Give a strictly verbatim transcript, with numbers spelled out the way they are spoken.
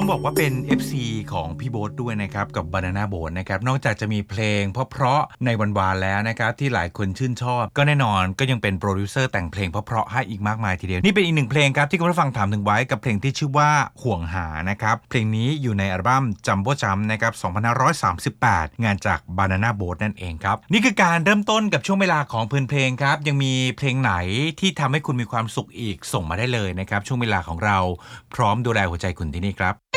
ต้องบอกว่าเป็น เอฟ ซี ของพี่โบ๊ทด้วยนะครับกับ Banana Boat นะครับนอกจากจะมีเพลงเพราะๆในวันวานแล้วนะครับที่หลายคนชื่นชอบก็แน่นอนก็ยังเป็นโปรดิวเซอร์แต่งเพลงเพราะๆให้อีกมากมายทีเดียวนี่เป็นอีกหนึ่งเพลงครับที่คุณผู้ฟังถามถึงไว้กับเพลงที่ชื่อว่าห่วงหานะครับเพลงนี้อยู่ในอัลบั้ม Jumbo Jump นะครับสองพันห้าร้อยสามสิบแปดงานจาก Banana Boat นั่นเองครับนี่คือการเริ่มต้นกับช่วงเวลาของเพลินเพลงครับยังมีเพลงไหนที่ทำให้คุณมีความสุขอีกส่งมาได้เลยนะครับช่วงเวลาของเราพร้อมดูแลหัวใจคุณที่นี่ครับ